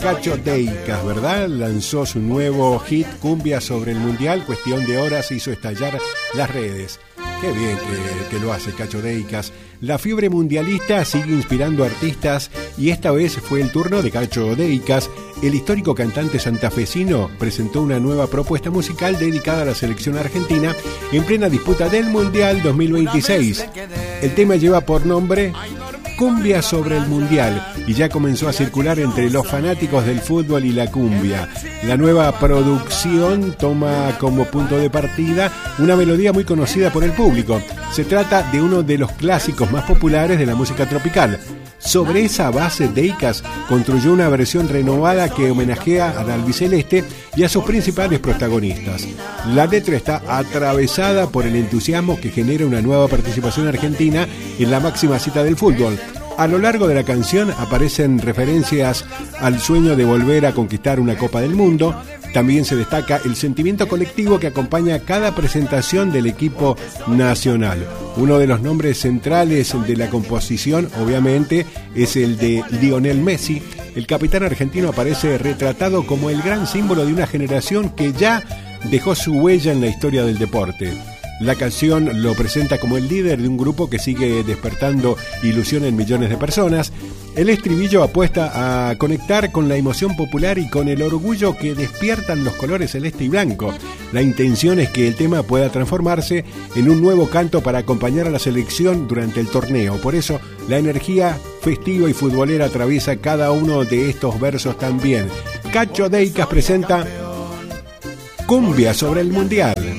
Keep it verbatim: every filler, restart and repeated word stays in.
Cacho Deicas, ¿verdad? Lanzó su nuevo hit Cumbia sobre el Mundial, cuestión de horas hizo estallar las redes. Qué bien que, que lo hace Cacho Deicas. La fiebre mundialista sigue inspirando artistas y esta vez fue el turno de Cacho Deicas. El histórico cantante santafesino presentó una nueva propuesta musical dedicada a la selección argentina en plena disputa del Mundial dos mil veintiséis. El tema lleva por nombre Cumbia sobre el Mundial y ya comenzó a circular entre los fanáticos del fútbol y la cumbia. La nueva producción toma como punto de partida una melodía muy conocida por el público. Se trata de uno de los clásicos más populares de la música tropical. Sobre esa base, Deicas construyó una versión renovada que homenajea al albiceleste y a sus principales protagonistas. La letra está atravesada por el entusiasmo que genera una nueva participación argentina en la máxima cita del fútbol. A lo largo de la canción aparecen referencias al sueño de volver a conquistar una Copa del Mundo. También se destaca el sentimiento colectivo que acompaña cada presentación del equipo nacional. Uno de los nombres centrales de la composición, obviamente, es el de Lionel Messi. El capitán argentino aparece retratado como el gran símbolo de una generación que ya dejó su huella en la historia del deporte. La canción lo presenta como el líder de un grupo que sigue despertando ilusión en millones de personas. El estribillo apuesta a conectar con la emoción popular y con el orgullo que despiertan los colores celeste y blanco. La intención es que el tema pueda transformarse en un nuevo canto para acompañar a la selección durante el torneo. Por eso, la energía festiva y futbolera atraviesa cada uno de estos versos también. Cacho Deicas presenta Cumbia sobre el Mundial.